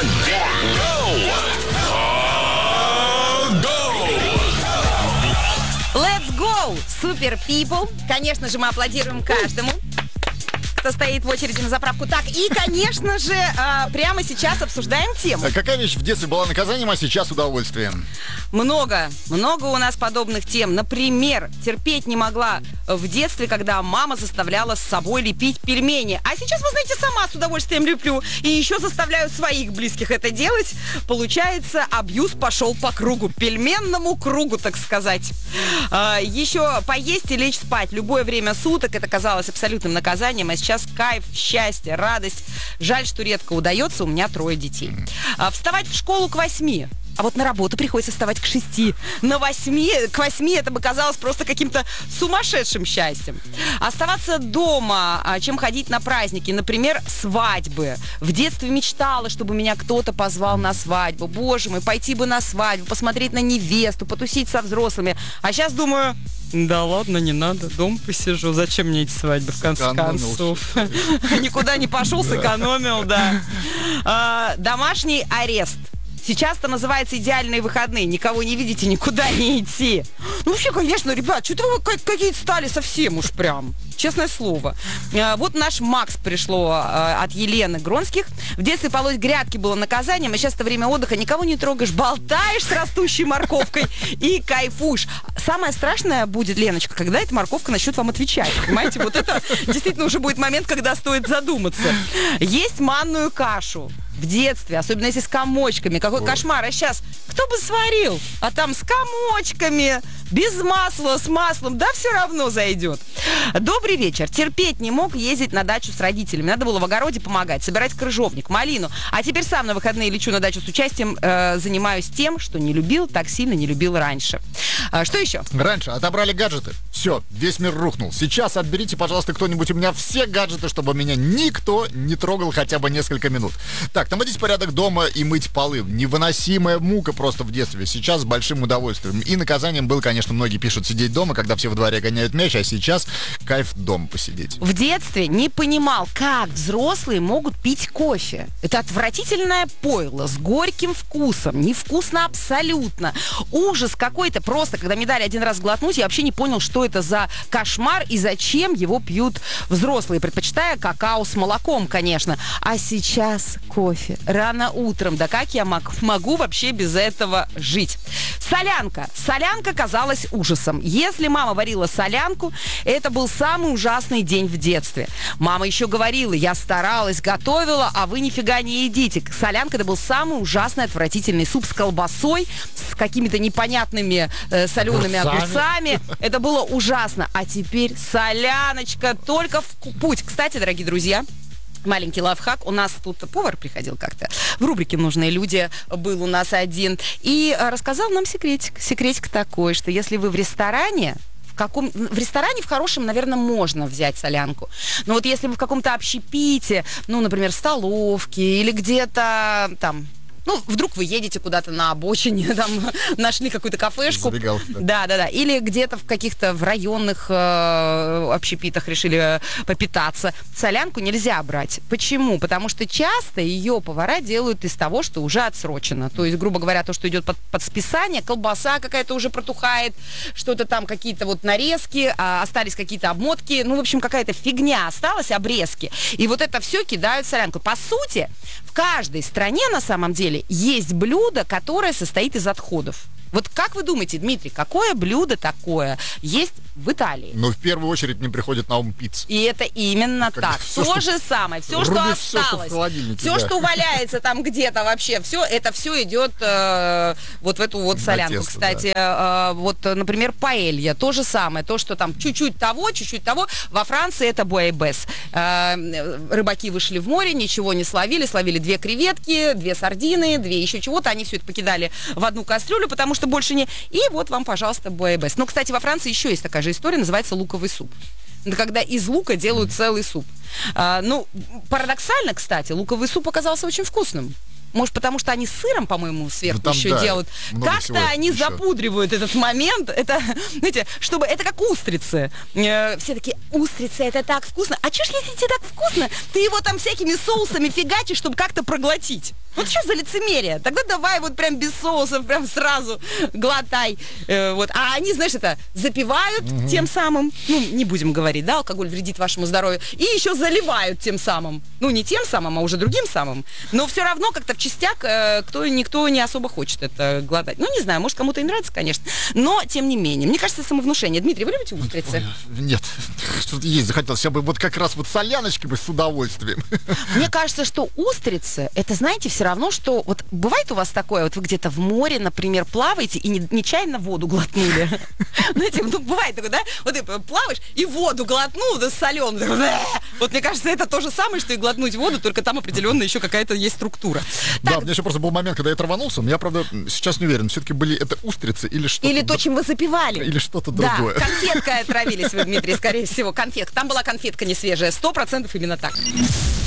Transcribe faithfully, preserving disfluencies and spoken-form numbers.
Let's go, Super People. Конечно же, мы аплодируем каждому, кто стоит в очереди на заправку. Так, и, конечно же, э, прямо сейчас обсуждаем тему. А какая вещь в детстве была наказанием, а сейчас удовольствием? Много, много у нас подобных тем. Например, терпеть не могла в детстве, когда мама заставляла с собой лепить пельмени. А сейчас, вы знаете, сама с удовольствием леплю. И еще заставляю своих близких это делать. Получается, абьюз пошел по кругу. Пельменному кругу, так сказать. А, еще поесть и лечь спать. Любое время суток. Это казалось абсолютным наказанием. А сейчас кайф, счастье, радость. Жаль, что редко удается. У меня трое детей. А, вставать в школу к восьми. А вот на работу приходится вставать к шести. На восьми, к восьми это бы казалось просто каким-то сумасшедшим счастьем. Оставаться дома, чем ходить на праздники. Например, свадьбы. В детстве мечтала, чтобы меня кто-то позвал на свадьбу. Боже мой, пойти бы на свадьбу, посмотреть на невесту, потусить со взрослыми. А сейчас думаю... Да ладно, не надо, дома посижу. Зачем мне эти свадьбы, в конце концов? Никуда не пошел, сэкономил, да. Домашний арест. Сейчас-то называется идеальные выходные. Никого не видите, никуда не идти. Ну, вообще, конечно, ребят, что-то вы какие-то стали совсем уж прям. Честное слово. Вот наш Макс пришло от Елены Гронских. В детстве полоть грядки было наказанием, а сейчас-то время отдыха. Никого не трогаешь, болтаешь с растущей морковкой и кайфуешь. Самое страшное будет, Леночка, когда эта морковка начнет вам отвечать. Понимаете, вот это действительно уже будет момент, когда стоит задуматься. Есть манную кашу. В детстве, особенно если с комочками. Какой Ой. кошмар. А сейчас кто бы сварил? А там с комочками, без масла, с маслом. Да все равно зайдет. Добрый вечер. Терпеть не мог ездить на дачу с родителями. Надо было в огороде помогать, собирать крыжовник, малину. А теперь сам на выходные лечу на дачу с участием. Э, занимаюсь тем, что не любил, так сильно не любил раньше. А, что еще? Раньше отобрали гаджеты. Все, весь мир рухнул. Сейчас отберите, пожалуйста, кто-нибудь у меня все гаджеты, чтобы меня никто не трогал хотя бы несколько минут. Так, наводить порядок дома и мыть полы. Невыносимая мука просто в детстве. Сейчас с большим удовольствием. И наказанием был, конечно, многие пишут сидеть дома, когда все во дворе гоняют мяч, а сейчас кайф дома посидеть. В детстве не понимал, как взрослые могут пить кофе. Это отвратительное пойло с горьким вкусом. Невкусно абсолютно. Ужас какой-то. Просто, когда мне дали один раз глотнуть, я вообще не понял, что это за кошмар и зачем его пьют взрослые, предпочитая какао с молоком, конечно. А сейчас кофе. Рано утром. Да как я мог, могу вообще без этого жить? Солянка. Солянка казалась ужасом. Если мама варила солянку, это был самый ужасный день в детстве. Мама еще говорила, я старалась, готовила, а вы нифига не едите. Солянка — это был самый ужасный, отвратительный суп с колбасой, с какими-то непонятными э, солеными огурцами. Это было ужасно. А теперь соляночка только в путь. Кстати, дорогие друзья, маленький лайфхак. У нас тут повар приходил как-то. В рубрике «Нужные люди» был у нас один. И рассказал нам секретик. Секретик такой, что если вы в ресторане, в, каком, в ресторане в хорошем, наверное, можно взять солянку. Но вот если вы в каком-то общепите, ну, например, в столовке или где-то там... Ну, вдруг вы едете куда-то на обочине, там, нашли какую-то кафешку. Забегаловка. Да, да, да. Или где-то в каких-то в районных э, общепитах решили попитаться. Солянку нельзя брать. Почему? Потому что часто ее повара делают из того, что уже отсрочено. То есть, грубо говоря, то, что идет под, под списание, колбаса какая-то уже протухает, что-то там, какие-то вот нарезки, а, остались какие-то обмотки. Ну, в общем, какая-то фигня осталась, обрезки. И вот это все кидают в солянку. По сути, в каждой стране, на самом деле, есть блюдо, которое состоит из отходов. Вот как вы думаете, Дмитрий, какое блюдо такое есть в Италии? Ну, в первую очередь мне приходит на ум пицца. И это именно как так. Все, то же самое. Все, что осталось. Все, что в холодильнике, все, да. что валяется там где-то вообще. Все, это все идет э, вот в эту вот солянку. Тесто, кстати, да. э, вот, например, паэлья. То же самое. То, что там чуть-чуть того, чуть-чуть того. Во Франции это буайбес. Э, рыбаки вышли в море, ничего не словили. Словили две креветки, две сардины, две еще чего-то. Они все это покидали в одну кастрюлю, потому что больше не... И вот вам, пожалуйста, буайбес. Ну, кстати, во Франции еще есть такая же история, называется луковый суп. Это когда из лука делают целый суп. А, ну, парадоксально, кстати, луковый суп оказался очень вкусным. Может, потому что они с сыром, по-моему, сверху Ну, там, еще да, делают. много Как-то всего они еще. запудривают этот момент. Это, знаете, чтобы... Это как устрицы. Э, все такие, устрицы, это так вкусно. А чё ж, если тебе так вкусно, ты его там всякими соусами фигачишь, чтобы как-то проглотить? Вот что за лицемерие? Тогда давай вот прям без соусов, прям сразу глотай. Э, вот. А они, знаешь, это запивают угу. тем самым, ну, не будем говорить, да, алкоголь вредит вашему здоровью, и еще заливают тем самым. Ну, не тем самым, а уже другим самым. Но все равно как-то в частяк э, кто, никто не особо хочет это глотать. Ну, не знаю, может, кому-то и нравится, конечно. Но, тем не менее, мне кажется, самовнушение. Дмитрий, вы любите устрицы? Ой, нет, что-то есть захотелось. Я бы вот как раз вот соляночки бы с удовольствием. Мне кажется, что устрицы, это, знаете, все равно, что... Вот бывает у вас такое, вот вы где-то в море, например, плаваете и не, нечаянно воду глотнули. Знаете, ну, бывает такое, да? Вот ты плаваешь и воду глотнул, да, соленую. Вот мне кажется, это то же самое, что и глотнуть воду, только там определенно еще какая-то есть структура. Да, у меня еще просто был момент, когда я траванулся, но я, правда, сейчас не уверен, все-таки были это устрицы или что-то... Или то, чем вы запивали. Или что-то да, другое. Конфеткой отравились вы, Дмитрий, скорее всего. Конфетка. Там была конфетка не свежая. Сто процентов именно так.